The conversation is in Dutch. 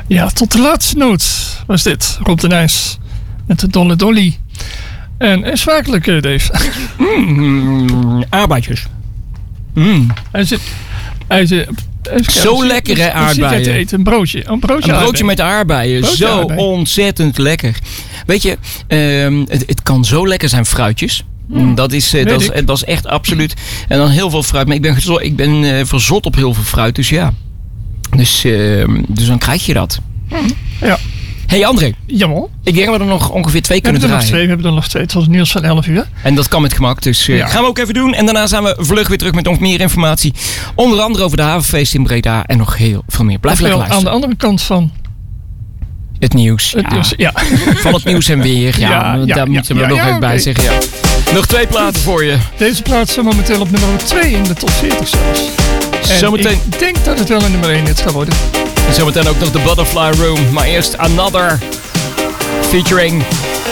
Ja, tot de laatste noot was dit. Rob de Nijs met de Dolle Dolly. En smakelijk, Dave. Aardbeidjes. Hij zit zo lekker, hè, aardbeien. Te eten? Een broodje. Een broodje met aardbeien. Zo ontzettend lekker. Weet je, het kan zo lekker zijn, fruitjes. Dat is echt absoluut. En dan heel veel fruit. Maar ik ben verzot op heel veel fruit. Dus ja. Dus dan krijg je dat. Ja. Hey André. Jammer. Ik denk dat we er nog ongeveer 2 kunnen draaien. We hebben er nog 2. Het was het nieuws van 11 uur. En dat kan met gemak. Dus gaan we ook even doen. En daarna zijn we vlug weer terug met nog meer informatie. Onder andere over de havenfeest in Breda. En nog heel veel meer. Blijf lekker luisteren. Aan de andere kant van... Het nieuws. Van het nieuws en weer. Daar moeten we nog even bij zeggen. Ja. Nog 2 platen voor je. Deze plaat staat momenteel op nummer 2 in de top 40 zelfs. Zometeen. Ik denk dat het wel een nummer 1 hit gaat worden. En zometeen ook nog de Butterfly Room. Maar eerst Another featuring